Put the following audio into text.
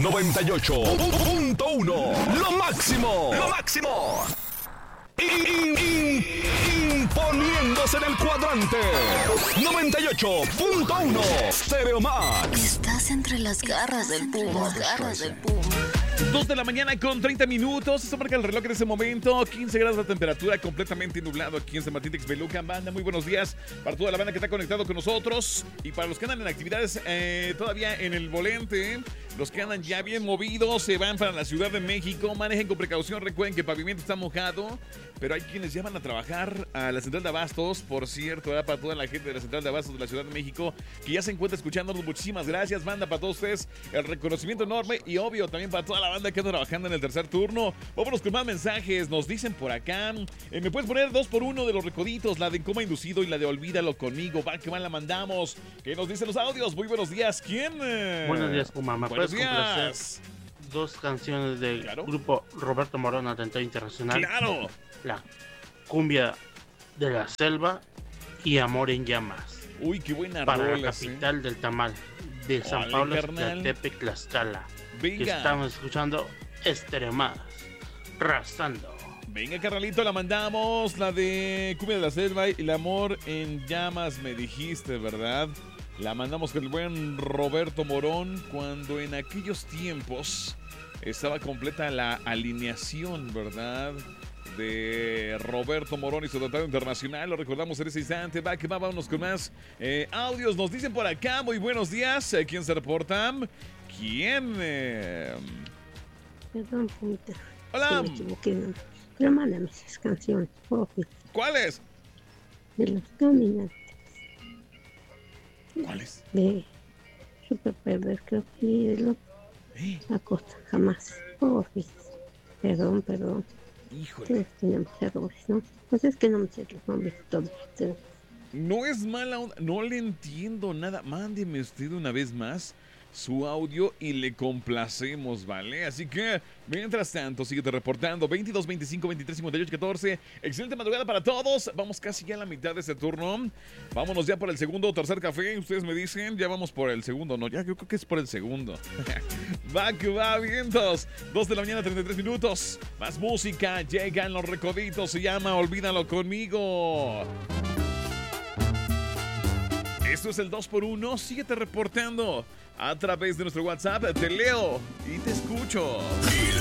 98.1. Lo máximo. Lo máximo. Imponiéndose en el cuadrante. 98.1. Stereo Max. Estás entre las garras del puma. 2 de la mañana con 30 minutos. Esto marca el reloj en ese momento. 15 grados de temperatura, completamente nublado aquí en San Martín Texmelucan. Banda, muy buenos días para toda la banda que está conectado con nosotros. Y para los que andan en actividades todavía en el volante, los que andan ya bien movidos, se van para la Ciudad de México. Manejen con precaución. Recuerden que el pavimento está mojado, pero hay quienes ya van a trabajar a la Central de Abastos. Por cierto, para toda la gente de la Central de Abastos de la Ciudad de México que ya se encuentra escuchándonos. Muchísimas gracias, banda, para todos ustedes. El reconocimiento enorme y obvio también para toda la banda que anda trabajando en el tercer turno. Vámonos con más mensajes. Nos dicen por acá, me puedes poner 2x1 de los recoditos, la de Coma Inducido y la de Olvídalo Conmigo. Va, que mal la mandamos. ¿Qué nos dicen los audios? Muy buenos días. ¿Quién? Buenos días, Puma. ¿Me Buenos puedes complacer días. dos canciones del Claro. grupo Roberto Morón, Atentado Internacional? Claro. La Cumbia de la Selva y Amor en Llamas. Uy, qué buena Para la rola, capital del tamal de San Órale, Pablo, carnal. Tlatepe, Tlaxcala. Que Venga. estamos escuchando Stereo Max, Rasando. Venga, carnalito, la mandamos. La de Cumbia de la Selva y El Amor en Llamas, me dijiste, ¿verdad? La mandamos con el buen Roberto Morón cuando en aquellos tiempos estaba completa la alineación, ¿verdad? De Roberto Morón y su Tratado Internacional. Lo recordamos en ese instante. Va, que va, vámonos con más audios. Nos dicen por acá, muy buenos días. ¿Quién se reporta? ¿Quién? Perdón, Pumita. Hola. Sí, me equivoqué. Pero mándame esas canciones, porfi, ¿Cuáles? de los caminantes. ¿Cuáles? De Super Perder, creo que de los Acosta, jamás. Porfi. Perdón. Híjole. Todos tenemos errores, ¿no? Pues es que no me sé los nombres de todos. Pero No es mala onda, no le entiendo nada. Mándeme usted una vez más su audio y le complacemos, ¿vale? Así que, mientras tanto, síguete reportando. 22 25 23 58 14. Excelente madrugada para todos. Vamos casi ya a la mitad de este turno. Vámonos ya por el segundo o tercer café. Ustedes me dicen, ya vamos por el segundo. No, ya yo creo que es por el segundo. Va que va, vientos. 2 de la mañana, 33 minutos. Más música. Llegan los recoditos. Se llama Olvídalo Conmigo. Esto es el 2x1. Síguete reportando a través de nuestro WhatsApp. Te leo y te escucho. El